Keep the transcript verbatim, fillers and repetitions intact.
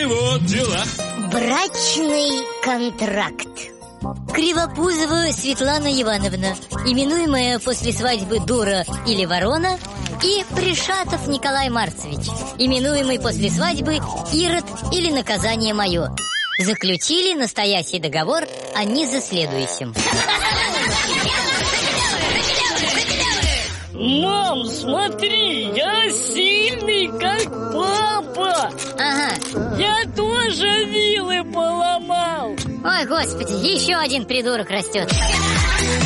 Такие вот дела. Брачный контракт. Кривопузова Светлана Ивановна, именуемая после свадьбы Дура или Ворона, и Пришатов Николай Марцевич, именуемый после свадьбы Ирод или Наказание мое, заключили настоящий договор о низаследующем. Мам, смотри, я сильный, как папа. Ага. Я тоже вилы поломал. Ой, господи, еще один придурок растет.